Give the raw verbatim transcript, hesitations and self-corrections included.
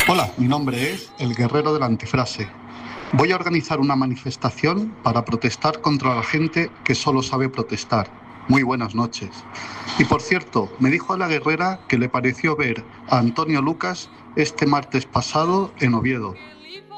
Hola, mi nombre es El Guerrero de la Antifrase. Voy a organizar una manifestación para protestar contra la gente que solo sabe protestar. Muy buenas noches. Y por cierto, me dijo la guerrera que le pareció ver a Antonio Lucas este martes pasado en Oviedo.